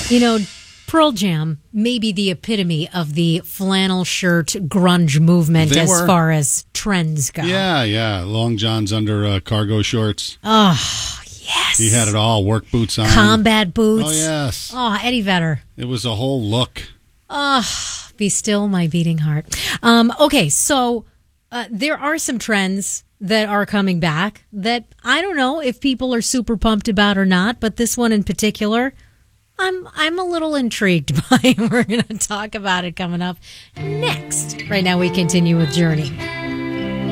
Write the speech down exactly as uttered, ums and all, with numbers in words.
You know, Pearl Jam may be the epitome of the flannel shirt grunge movement They as were. far as trends go. Yeah, yeah. Long johns under uh, cargo shorts. Oh, yes. He had it all. Work boots on. Combat boots. Oh, yes. Oh, Eddie Vedder. It was a whole look. Oh, be still my beating heart. Um, okay, so uh, there are some trends that are coming back that I don't know if people are super pumped about or not, but this one in particular, I'm I'm a little intrigued by. We're going to talk about it coming up next. Right now we continue with Journey.